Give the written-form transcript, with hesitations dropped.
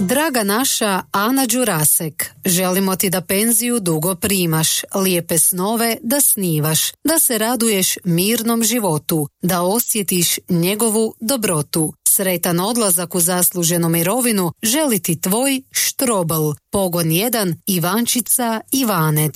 Draga naša Ana Đurasek, želimo ti da penziju dugo primaš, lijepe snove da snivaš, da se raduješ mirnom životu, da osjetiš njegovu dobrotu. Sretan odlazak u zasluženu mirovinu želi ti tvoj Štrobl, Pogon 1, Ivančica, Ivanec.